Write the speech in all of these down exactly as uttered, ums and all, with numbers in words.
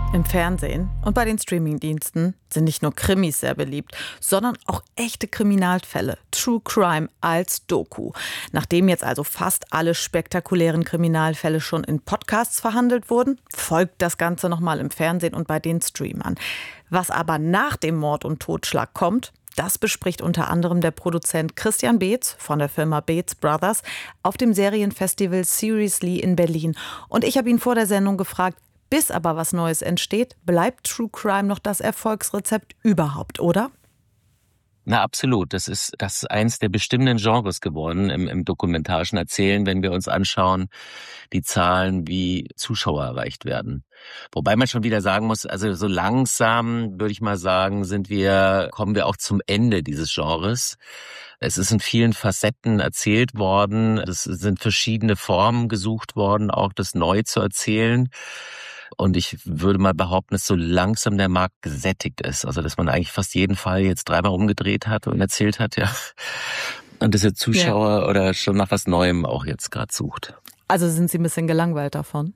Im Fernsehen und bei den Streamingdiensten sind nicht nur Krimis sehr beliebt, sondern auch echte Kriminalfälle, True Crime als Doku. Nachdem jetzt also fast alle spektakulären Kriminalfälle schon in Podcasts verhandelt wurden, folgt das Ganze nochmal im Fernsehen und bei den Streamern. Was aber nach dem Mord und Totschlag kommt, das bespricht unter anderem der Produzent Christian Beetz von der Firma Beetz Brothers auf dem Serienfestival Seriously in Berlin. Und ich habe ihn vor der Sendung gefragt, bis aber was Neues entsteht, bleibt True Crime noch das Erfolgsrezept überhaupt, oder? Na, absolut. Das ist, das ist eins der bestimmenden Genres geworden im, im dokumentarischen Erzählen, wenn wir uns anschauen, die Zahlen, wie Zuschauer erreicht werden. Wobei man schon wieder sagen muss, also so langsam, würde ich mal sagen, sind wir, kommen wir auch zum Ende dieses Genres. Es ist in vielen Facetten erzählt worden. Es sind verschiedene Formen gesucht worden, auch das neu zu erzählen. Und ich würde mal behaupten, dass so langsam der Markt gesättigt ist. Also, dass man eigentlich fast jeden Fall jetzt dreimal umgedreht hat und erzählt hat, ja. Und dass der Zuschauer ja. oder schon nach was Neuem auch jetzt gerade sucht. Also sind Sie ein bisschen gelangweilt davon?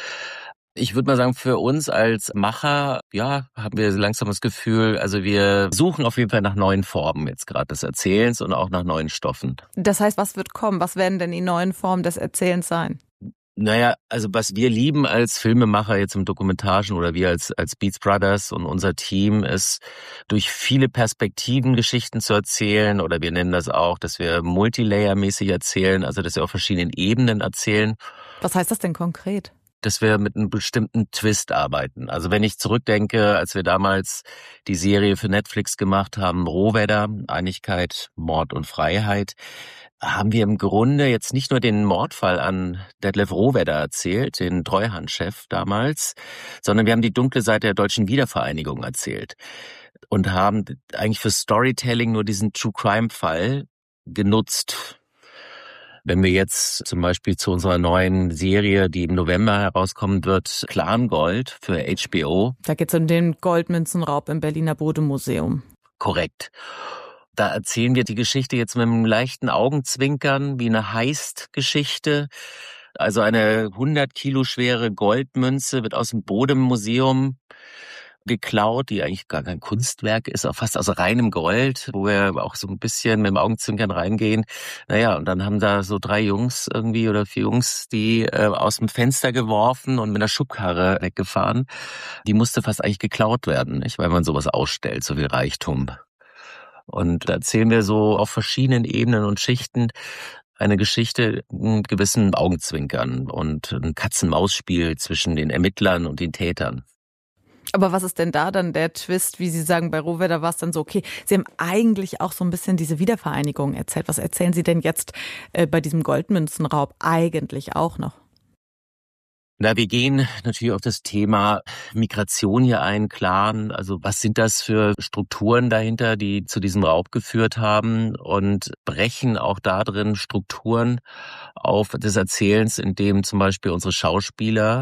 Ich würde mal sagen, für uns als Macher, ja, haben wir langsam das Gefühl, also wir suchen auf jeden Fall nach neuen Formen jetzt gerade des Erzählens und auch nach neuen Stoffen. Das heißt, was wird kommen? Was werden denn die neuen Formen des Erzählens sein? Naja, also was wir lieben als Filmemacher jetzt im Dokumentarischen oder wir als als Beetz Brothers und unser Team ist, durch viele Perspektiven Geschichten zu erzählen, oder wir nennen das auch, dass wir multilayer-mäßig erzählen, also dass wir auf verschiedenen Ebenen erzählen. Was heißt das denn konkret? Dass wir mit einem bestimmten Twist arbeiten. Also wenn ich zurückdenke, als wir damals die Serie für Netflix gemacht haben, Rohwedder, Einigkeit, Mord und Freiheit, haben wir im Grunde jetzt nicht nur den Mordfall an Detlef Rohwedder erzählt, den Treuhandchef damals, sondern wir haben die dunkle Seite der deutschen Wiedervereinigung erzählt und haben eigentlich für Storytelling nur diesen True-Crime-Fall genutzt. Wenn wir jetzt zum Beispiel zu unserer neuen Serie, die im November herauskommen wird, Clan Gold für H B O. Da geht es um den Goldmünzenraub im Berliner Bode-Museum. Korrekt. Da erzählen wir die Geschichte jetzt mit einem leichten Augenzwinkern, wie eine Heist-Geschichte. Also eine hundert Kilo schwere Goldmünze wird aus dem Bode-Museum geklaut, die eigentlich gar kein Kunstwerk ist, auch fast aus reinem Gold, wo wir auch so ein bisschen mit dem Augenzwinkern reingehen. Naja, und dann haben da so drei Jungs irgendwie oder vier Jungs, die äh, aus dem Fenster geworfen und mit einer Schubkarre weggefahren. Die musste fast eigentlich geklaut werden, nicht? Weil man sowas ausstellt, so viel Reichtum. Und da erzählen wir so auf verschiedenen Ebenen und Schichten eine Geschichte mit gewissen Augenzwinkern und ein Katz-und-Maus-Spiel zwischen den Ermittlern und den Tätern. Aber was ist denn da dann der Twist, wie Sie sagen, bei Rohwedder war es dann so, okay, Sie haben eigentlich auch so ein bisschen diese Wiedervereinigung erzählt. Was erzählen Sie denn jetzt äh, bei diesem Goldmünzenraub eigentlich auch noch? Na, wir gehen natürlich auf das Thema Migration hier ein, klar. Also was sind das für Strukturen dahinter, die zu diesem Raub geführt haben, und brechen auch da drin Strukturen auf des Erzählens, in dem zum Beispiel unsere Schauspieler,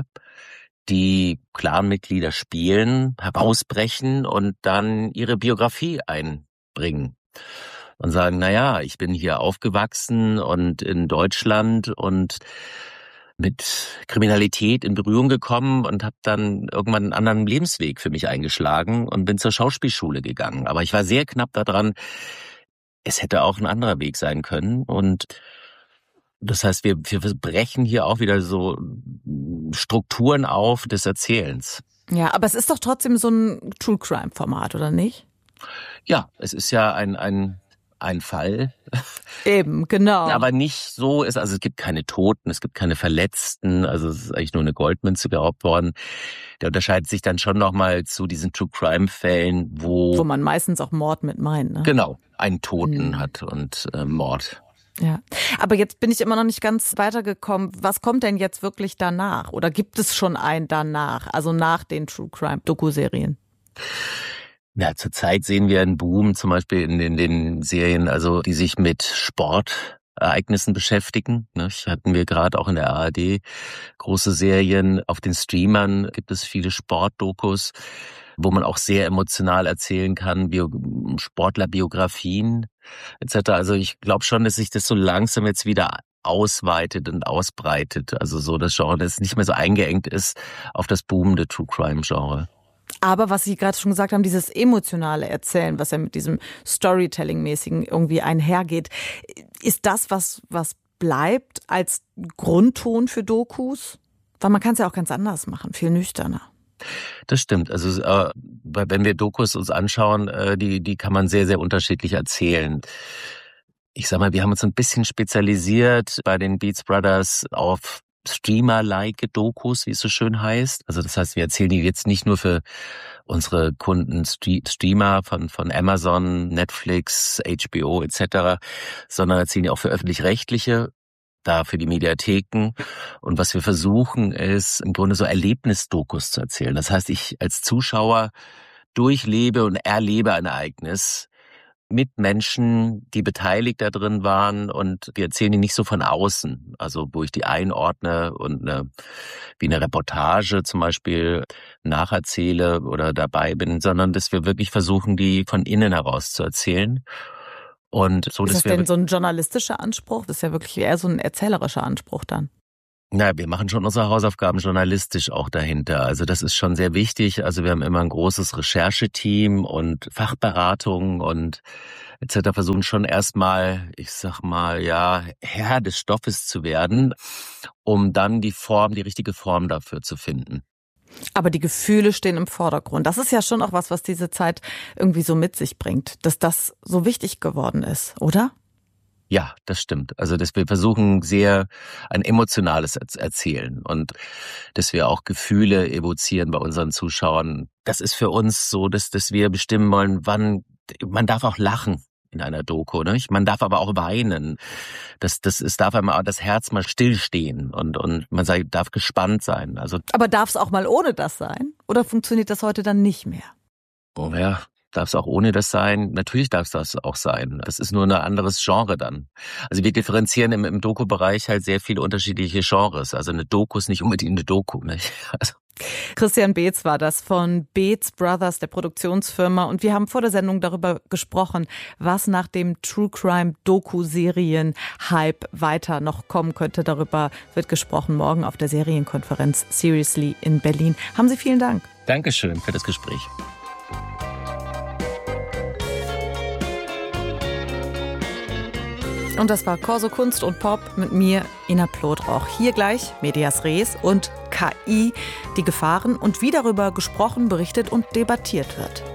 die Clanmitglieder spielen, herausbrechen und dann ihre Biografie einbringen. Und sagen, na ja, ich bin hier aufgewachsen und in Deutschland und mit Kriminalität in Berührung gekommen und habe dann irgendwann einen anderen Lebensweg für mich eingeschlagen und bin zur Schauspielschule gegangen. Aber ich war sehr knapp daran, es hätte auch ein anderer Weg sein können. Und das heißt, wir, wir brechen hier auch wieder so Strukturen auf des Erzählens. Ja, aber es ist doch trotzdem so ein True-Crime-Format, oder nicht? Ja, es ist ja ein... ein ein Fall. Eben, genau. Aber nicht so ist, also es gibt keine Toten, es gibt keine Verletzten, also es ist eigentlich nur eine Goldmünze geraubt worden. Der unterscheidet sich dann schon nochmal zu diesen True-Crime-Fällen, wo... Wo man meistens auch Mord mit meint, ne? Genau, einen Toten mhm. hat und äh, Mord. Ja, aber jetzt bin ich immer noch nicht ganz weitergekommen. Was kommt denn jetzt wirklich danach? Oder gibt es schon ein danach, also nach den True-Crime-Dokuserien? Ja, zurzeit sehen wir einen Boom zum Beispiel in den, den Serien, also die sich mit Sportereignissen beschäftigen. Ne? Hatten wir gerade auch in der A R D große Serien. Auf den Streamern gibt es viele Sportdokus, wo man auch sehr emotional erzählen kann, Bio- Sportlerbiografien et cetera. Also ich glaube schon, dass sich das so langsam jetzt wieder ausweitet und ausbreitet. Also so das Genre, das nicht mehr so eingeengt ist auf das boomende True-Crime-Genre. Aber was Sie gerade schon gesagt haben, dieses emotionale Erzählen, was ja mit diesem Storytelling-mäßigen irgendwie einhergeht, ist das, was, was bleibt als Grundton für Dokus? Weil man kann es ja auch ganz anders machen, viel nüchterner. Das stimmt. Also äh, wenn wir Dokus uns anschauen, äh, die, die kann man sehr, sehr unterschiedlich erzählen. Ich sag mal, wir haben uns ein bisschen spezialisiert bei den Beats Brothers auf Streamer-like Dokus, wie es so schön heißt. Also das heißt, wir erzählen die jetzt nicht nur für unsere Kunden Streamer von von Amazon, Netflix, H B O et cetera, sondern erzählen die auch für öffentlich-rechtliche, da für die Mediatheken. Und was wir versuchen, ist im Grunde so Erlebnisdokus zu erzählen. Das heißt, ich als Zuschauer durchlebe und erlebe ein Ereignis mit Menschen, die beteiligt da drin waren, und wir erzählen die nicht so von außen, also wo ich die einordne und eine, wie eine Reportage zum Beispiel nacherzähle oder dabei bin, sondern dass wir wirklich versuchen, die von innen heraus zu erzählen. Und so, ist dass das denn wir, so ein journalistischer Anspruch? Das ist ja wirklich eher so ein erzählerischer Anspruch dann. na, wir machen schon unsere Hausaufgaben journalistisch auch dahinter. Also das ist schon sehr wichtig. Also wir haben immer ein großes Rechercheteam und Fachberatung und et cetera. Versuchen schon erstmal, ich sag mal, ja, Herr des Stoffes zu werden, um dann die Form, die richtige Form dafür zu finden. Aber die Gefühle stehen im Vordergrund. Das ist ja schon auch was, was diese Zeit irgendwie so mit sich bringt, dass das so wichtig geworden ist, oder? Ja, das stimmt. Also, dass wir versuchen, sehr ein emotionales Erzählen und dass wir auch Gefühle evozieren bei unseren Zuschauern. Das ist für uns so, dass, dass wir bestimmen wollen, wann, man darf auch lachen in einer Doku, nicht? Man darf aber auch weinen. Das, das, es darf einmal das Herz mal stillstehen und, und man sei, darf gespannt sein. Also, aber darf es auch mal ohne das sein? Oder funktioniert das heute dann nicht mehr? Oh ja. Darf es auch ohne das sein? Natürlich darf es das auch sein. Das ist nur ein anderes Genre dann. Also wir differenzieren im, im Doku-Bereich halt sehr viele unterschiedliche Genres. Also eine Doku ist nicht unbedingt eine Doku, nicht? Also. Christian Beetz war das von Beetz Brothers, der Produktionsfirma. Und wir haben vor der Sendung darüber gesprochen, was nach dem True-Crime-Doku-Serien-Hype weiter noch kommen könnte. Darüber wird gesprochen morgen auf der Serienkonferenz Seriously in Berlin. Haben Sie vielen Dank. Dankeschön für das Gespräch. Und das war Corso Kunst und Pop mit mir, Ina Plotrauch. Hier gleich Medias Res und K I, die Gefahren und wie darüber gesprochen, berichtet und debattiert wird.